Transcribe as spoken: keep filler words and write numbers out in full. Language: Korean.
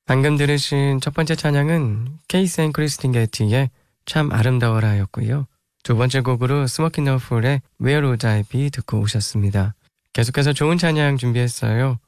방금 들으신 첫 번째 찬양은 케이스 앤 크리스틴 게티의 참 아름다워라 였고요. 두 번째 곡으로 스모키 너풀의 Where Would I Be 듣고 오셨습니다. 계속해서 좋은 찬양 준비했어요.